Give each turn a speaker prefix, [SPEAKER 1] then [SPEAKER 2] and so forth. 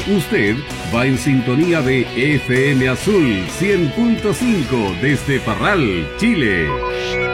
[SPEAKER 1] Usted va en sintonía de FM Azul 100.5 desde Parral, Chile.